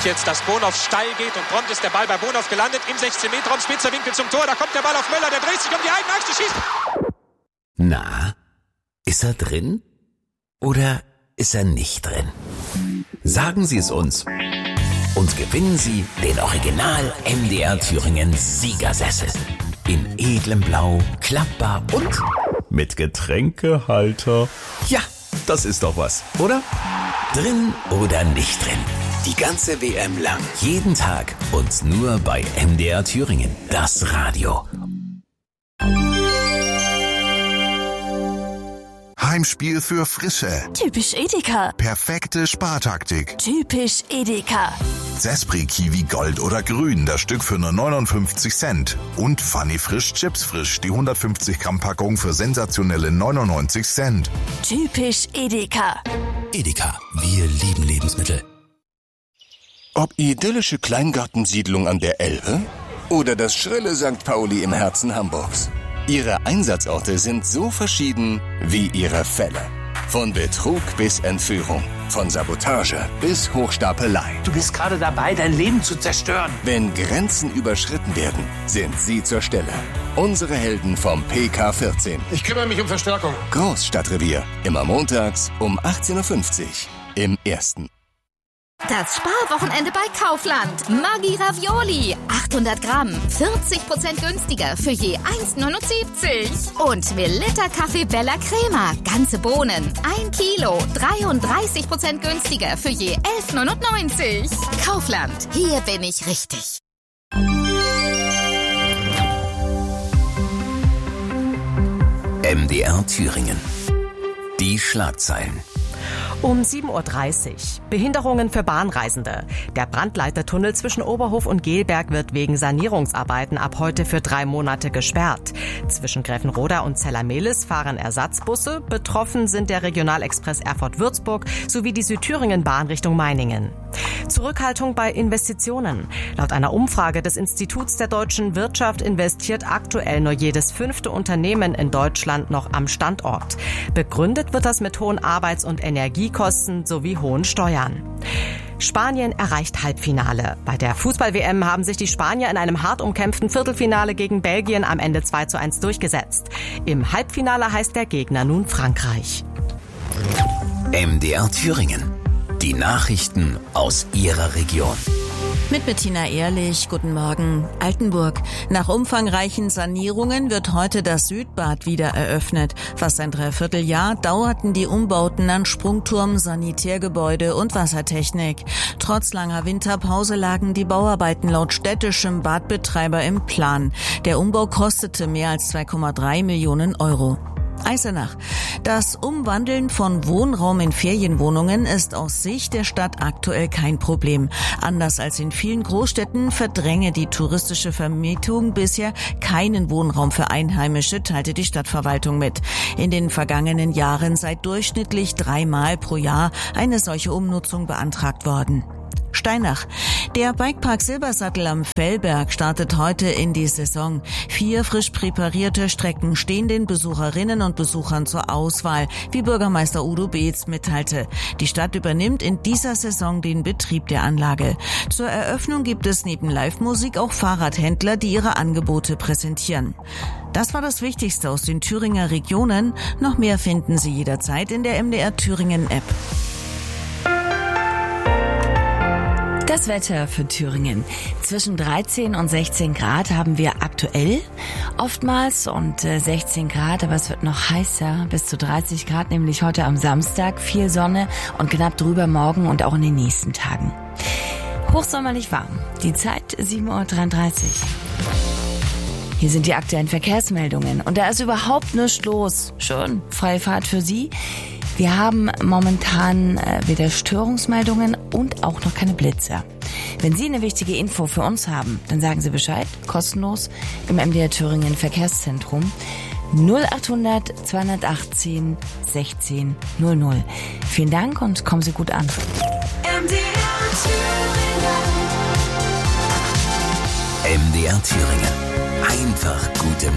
jetzt, dass Bonhoff steil geht und prompt ist der Ball bei Bonhoff gelandet im 16-Meter-Raum, spitzer Winkel zum Tor, da kommt der Ball auf Möller, der dreht sich um die eigene Achse, schießt. Na, ist er drin oder ist er nicht drin? Sagen Sie es uns und gewinnen Sie den Original MDR Thüringen Siegersessel. In edlem Blau, klappbar und mit Getränkehalter. Ja, das ist doch was, oder? Drin oder nicht drin? Die ganze WM lang, jeden Tag und nur bei MDR Thüringen, das Radio. Heimspiel für Frische. Typisch Edeka. Perfekte Spartaktik. Typisch Edeka. Zespri Kiwi Gold oder Grün, das Stück für nur 59 Cent. Und Funny Frisch Chips Frisch, die 150 Gramm Packung für sensationelle 99 Cent. Typisch Edeka. Edeka, wir lieben Lebensmittel. Ob idyllische Kleingartensiedlung an der Elbe oder das schrille St. Pauli im Herzen Hamburgs. Ihre Einsatzorte sind so verschieden wie ihre Fälle. Von Betrug bis Entführung, von Sabotage bis Hochstapelei. Du bist gerade dabei, dein Leben zu zerstören. Wenn Grenzen überschritten werden, sind sie zur Stelle. Unsere Helden vom PK14. Ich kümmere mich um Verstärkung. Großstadtrevier, immer montags um 18.50 Uhr im Ersten. Das Sparwochenende bei Kaufland. Maggi Ravioli. 800 Gramm. 40% günstiger für je 1,79. Und Melitta Kaffee Bella Crema. Ganze Bohnen. 1 Kilo. 33% günstiger für je 11,99. Kaufland. Hier bin ich richtig. MDR Thüringen. Die Schlagzeilen. Um 7.30 Uhr. Behinderungen für Bahnreisende. Der Brandleitertunnel zwischen Oberhof und Gelberg wird wegen Sanierungsarbeiten ab heute für 3 Monate gesperrt. Zwischen Gräfenroda und Zellermehlis fahren Ersatzbusse. Betroffen sind der Regionalexpress Erfurt-Würzburg sowie die Südthüringen-Bahn Richtung Meiningen. Zurückhaltung bei Investitionen. Laut einer Umfrage des Instituts der deutschen Wirtschaft investiert aktuell nur jedes 5. Unternehmen in Deutschland noch am Standort. Begründet wird das mit hohen Arbeits- und Energiekosten sowie hohen Steuern. Spanien erreicht Halbfinale. Bei der Fußball-WM haben sich die Spanier in einem hart umkämpften Viertelfinale gegen Belgien am Ende 2:1 durchgesetzt. Im Halbfinale heißt der Gegner nun Frankreich. MDR Thüringen. Die Nachrichten aus Ihrer Region. Mit Bettina Ehrlich, guten Morgen. Altenburg. Nach umfangreichen Sanierungen wird heute das Südbad wieder eröffnet. Fast ein Dreivierteljahr dauerten die Umbauten an Sprungturm, Sanitärgebäude und Wassertechnik. Trotz langer Winterpause lagen die Bauarbeiten laut städtischem Badbetreiber im Plan. Der Umbau kostete mehr als 2,3 Millionen Euro. Eisenach. Das Umwandeln von Wohnraum in Ferienwohnungen ist aus Sicht der Stadt aktuell kein Problem. Anders als in vielen Großstädten verdränge die touristische Vermietung bisher keinen Wohnraum für Einheimische, teilte die Stadtverwaltung mit. In den vergangenen Jahren sei durchschnittlich 3-mal pro Jahr eine solche Umnutzung beantragt worden. Steinach. Der Bikepark Silbersattel am Fellberg startet heute in die Saison. 4 frisch präparierte Strecken stehen den Besucherinnen und Besuchern zur Auswahl, wie Bürgermeister Udo Beetz mitteilte. Die Stadt übernimmt in dieser Saison den Betrieb der Anlage. Zur Eröffnung gibt es neben Live-Musik auch Fahrradhändler, die ihre Angebote präsentieren. Das war das Wichtigste aus den Thüringer Regionen. Noch mehr finden Sie jederzeit in der MDR Thüringen App. Das Wetter für Thüringen. Zwischen 13 und 16 Grad haben wir aktuell oftmals und 16 Grad, aber es wird noch heißer, bis zu 30 Grad, nämlich heute am Samstag. Viel Sonne und knapp drüber morgen und auch in den nächsten Tagen. Hochsommerlich warm. Die Zeit 7.33 Uhr. Hier sind die aktuellen Verkehrsmeldungen und da ist überhaupt nichts los. Schön, freie Fahrt für Sie. Wir haben momentan weder Störungsmeldungen und auch noch keine Blitzer. Wenn Sie eine wichtige Info für uns haben, dann sagen Sie Bescheid, kostenlos im MDR Thüringen Verkehrszentrum 0800 218 16 00. Vielen Dank und kommen Sie gut an. MDR Thüringen. Einfach gute